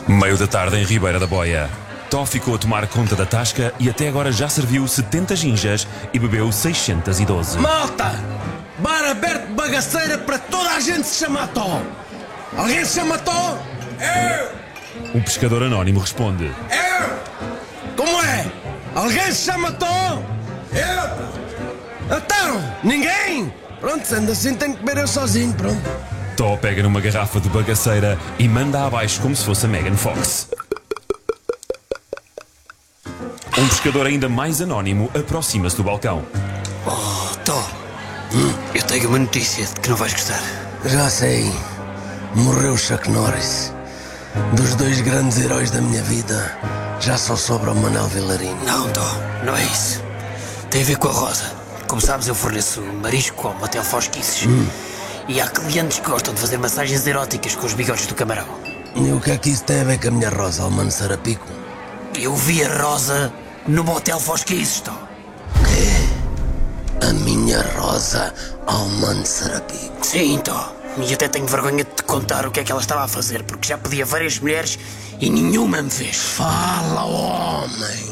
Meio da tarde em Ribeira da Boia. Tó ficou a tomar conta da tasca e até agora já serviu 70 ginjas e bebeu 612. Malta! Bar aberto de bagaceira para toda a gente se chamar Tó. Alguém se chama Tó? Eu! Um pescador anónimo responde. Eu! Como é? Alguém se chama Tó? Eu! Então, ninguém? Pronto, sendo assim tenho que beber eu sozinho, pronto. Tó pega numa garrafa de bagaceira e manda abaixo como se fosse a Megan Fox. Um pescador ainda mais anónimo aproxima-se do balcão. Oh, Tó, eu tenho uma notícia de que não vais gostar. Já sei. Morreu Chuck Norris. Dos dois grandes heróis da minha vida, já só sobra o Manuel Vilarino. Não, Tó, não é isso. Tem a ver com a Rosa. Como sabes, eu forneço marisco ao motel Fosquices. E há clientes que gostam de fazer massagens eróticas com os bigodes do camarão. E o que é que isso tem a ver com a minha Rosa, Almano Sarapico? Eu vi a Rosa no motel Fosquices, Tó. A minha Rosa, Almano Sarapico. Sim, Tó. E até tenho vergonha de te contar o que é que ela estava a fazer, porque já pedi a várias mulheres e nenhuma me fez. Fala, homem!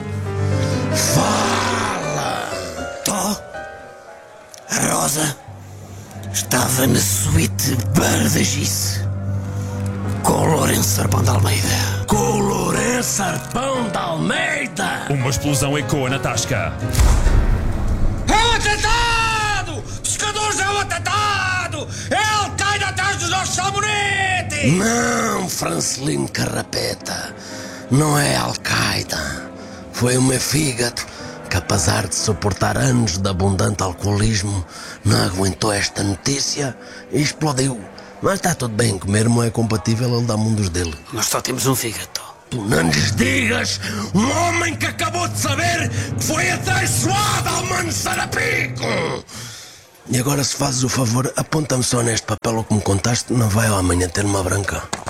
Fala! Tó, a Rosa estava na suíte Bar da Gice com o Lourenço Arpão de Almeida. Com o Lourenço Arpão de Almeida! Uma explosão ecoa na tasca. É um atentado! Pescadores, é um atentado! Ele cai atrás dos nossos salmonetes! Não, Francelino Carrapeta. Não é Al-Qaeda. Foi o meu fígado que, apesar de suportar anos de abundante alcoolismo, não aguentou esta notícia e explodiu. Mas está tudo bem, comer-me é compatível, ele dá-me um dos dele. Nós só temos um fígado, Tó. Tu não lhes digas um homem que acabou de saber que foi atraiçoado ao Mano Sarapico! E agora, se fazes o favor, aponta-me só neste papel o que me contaste, não vai ao amanhã ter uma branca.